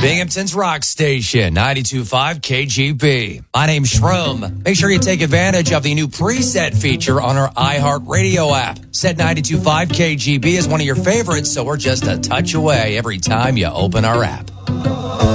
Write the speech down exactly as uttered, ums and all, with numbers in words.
Binghamton's rock station, ninety-two point five K G B. My name's Shroom. Make sure you take advantage of the new preset feature on our iHeartRadio app. Set ninety-two point five K G B is one of your favorites, so we're just a touch away every time you open our app.